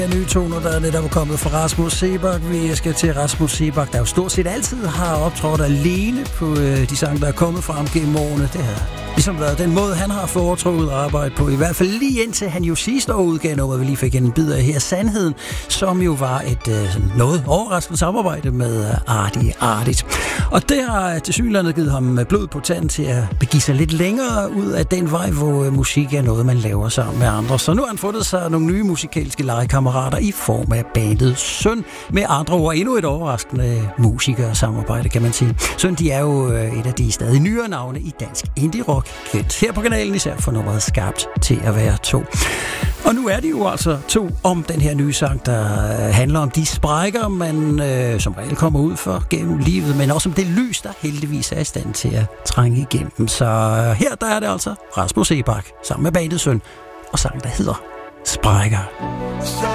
Nye toner, der er netop kommet fra Rasmus Seebach. Vi skal til Rasmus Seebach, der jo stort set altid har optrådt alene på de sange, der er kommet fra ham gennem årene. Det har ligesom været den måde, han har foretrukket at arbejde på. I hvert fald lige indtil han jo sidste år udgav noget, vi lige fik en bid af her, Sandheden, som jo var et noget overraskende samarbejde med Artigt. Og det har tilsyneladende givet ham blod på tanden til at begive sig lidt længere ud af den vej, hvor musik er noget, man laver sammen med andre. Så nu har han fundet sig nogle nye musikalske legekammerater i form af bandet Søn. Med andre ord, endnu et overraskende musikersamarbejde, kan man sige. Søn, de er jo et af de stadig nyere navne i dansk indie-rock, kendt her på kanalen, især for nummeret Skabt til at være to. Og nu er de jo altså to om den her nye sang, der handler om de sprækker, man som regel kommer ud for gennem livet, men også om det lys, der heldigvis er i stand til at trænge igennem dem. Så her der er det altså Rasmus Seebach sammen med bandet Søn og sang, der hedder Sprækker.